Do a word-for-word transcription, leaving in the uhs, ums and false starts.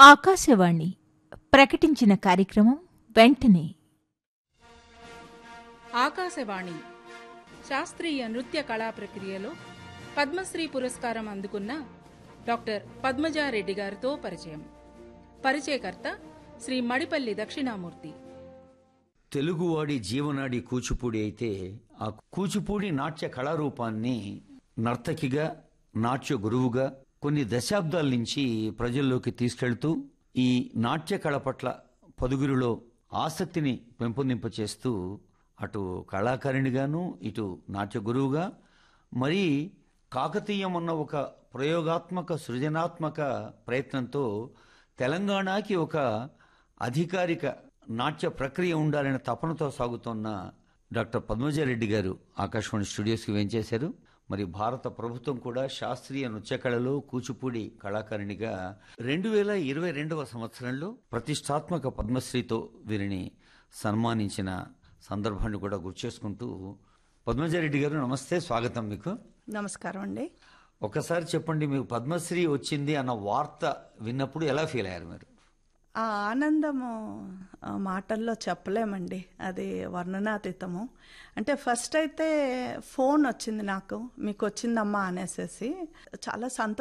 ఆకాశవాణి ప్రకటించిన కార్యక్రమం వెంటనే ఆకాశవాణి శాస్త్రీయ నృత్య కళా ప్రక్రియలో పద్మశ్రీ పురస్కారం అందుకున్న డాక్టర్ పద్మజారెడ్డి గారితో పరిచయం. పరిచయకర్త శ్రీ మడిపల్లి దక్షిణామూర్తి. తెలుగువాడి జీవనాడి కూచిపూడి అయితే ఆ కూచిపూడి నాట్య కళారూపాన్ని నర్తకిగా, నాట్య గురువుగా కొన్ని దశాబ్దాల నుంచి ప్రజల్లోకి తీసుకెళ్తూ ఈ నాట్య కళ పట్ల పదుగురిలో ఆసక్తిని పెంపొందింపచేస్తూ అటు కళాకారిణిగాను, ఇటు నాట్య గురువుగా, మరి కాకతీయం అన్న ఒక ప్రయోగాత్మక సృజనాత్మక ప్రయత్నంతో తెలంగాణకి ఒక అధికారిక నాట్య ప్రక్రియ ఉండాలనే తపనతో సాగుతున్న డాక్టర్ పద్మజారెడ్డి గారు ఆకాశవాణి స్టూడియోస్కి వేంచేశారు. మరి భారత ప్రభుత్వం కూడా శాస్త్రీయ నృత్య కళలో కూచిపూడి కళాకారిణిగా రెండు వేల ఇరవై రెండవ సంవత్సరంలో ప్రతిష్టాత్మక పద్మశ్రీతో వీరిని సన్మానించిన సందర్భాన్ని కూడా గుర్తు చేసుకుంటూ, పద్మజారెడ్డి గారు నమస్తే, స్వాగతం మీకు. నమస్కారం అండి. ఒకసారి చెప్పండి, మీకు పద్మశ్రీ వచ్చింది అన్న వార్త విన్నప్పుడు ఎలా ఫీల్ అయ్యారు మీరు? ఆ ఆనందము మాటల్లో చెప్పలేమండి, అది వర్ణనాతీతము. అంటే ఫస్ట్ అయితే ఫోన్ వచ్చింది నాకు, మీకు వచ్చిందమ్మా అనేసేసి చాలా సంతోషం